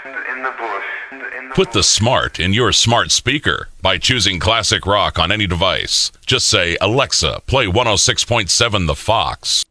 in the bush, in the Put the smart in your smart speaker by choosing classic rock on any device. Just say, Alexa, play 106.7 The Fox.